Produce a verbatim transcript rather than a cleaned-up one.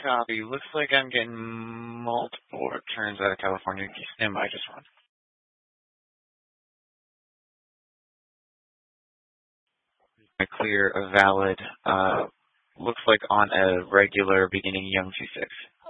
Copy. Looks like I'm getting multiple returns out of California. Stand by just one. A clear, a valid, uh, looks like on a regular beginning young two six.